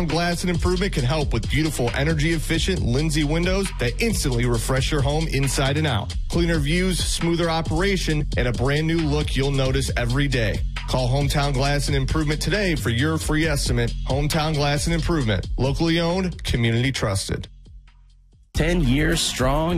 Glass and Improvement can help with beautiful, energy-efficient Lindsay windows that instantly refresh your home inside and out. Cleaner views, smoother operation, and a brand new look you'll notice every day. Call Hometown Glass and Improvement today for your free estimate. Hometown Glass and Improvement, locally owned, community trusted. 10 years strong.